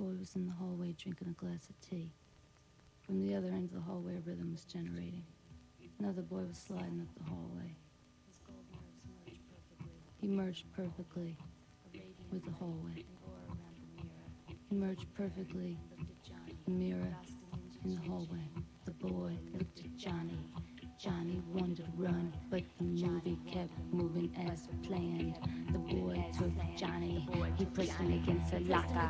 boy was in the hallway drinking a glass of tea. From the other end of the hallway, a rhythm was generating. Another boy was sliding up the hallway. He merged perfectly with the hallway. He merged perfectly the mirror in the hallway. The boy looked at Johnny. Johnny wanted to run, but the movie kept moving as planned. The boy took Johnny. He pressed him against a locker.